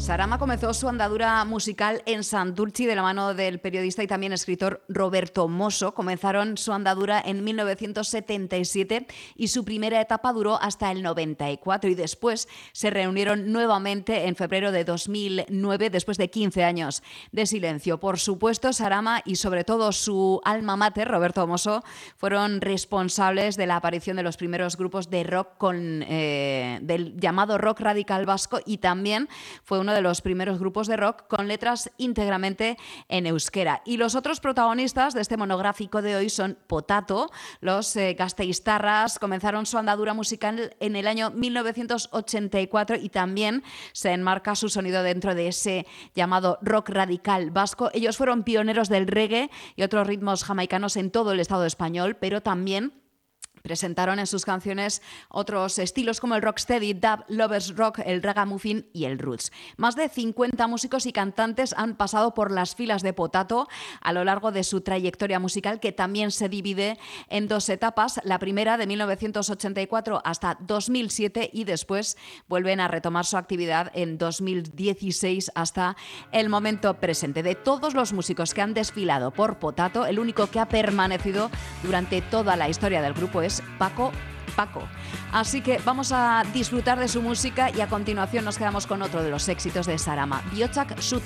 Sarama comenzó su andadura musical en Santurtzi de la mano del periodista y también escritor Roberto Mosso. Comenzaron su andadura en 1977 y su primera etapa duró hasta el 94 y después se reunieron nuevamente en febrero de 2009 después de 15 años de silencio. Por supuesto, Sarama y sobre todo su alma mater, Roberto Mosso, fueron responsables de la aparición de los primeros grupos de rock del llamado rock radical vasco y también fue uno de los primeros grupos de rock con letras íntegramente en euskera. Y los otros protagonistas de este monográfico de hoy son Potato. Los gasteiztarras comenzaron su andadura musical en el año 1984 y también se enmarca su sonido dentro de ese llamado rock radical vasco. Ellos fueron pioneros del reggae y otros ritmos jamaicanos en todo el Estado español, pero también presentaron en sus canciones otros estilos como el rocksteady, dub, lovers rock, el ragamuffin y el roots. Más de 50 músicos y cantantes han pasado por las filas de Potato a lo largo de su trayectoria musical, que también se divide en dos etapas. La primera de 1984 hasta 2007 y después vuelven a retomar su actividad en 2016 hasta el momento presente. De todos los músicos que han desfilado por Potato, el único que ha permanecido durante toda la historia del grupo es Paco. Así que vamos a disfrutar de su música y a continuación nos quedamos con otro de los éxitos de Sarama, Bihotzak Zu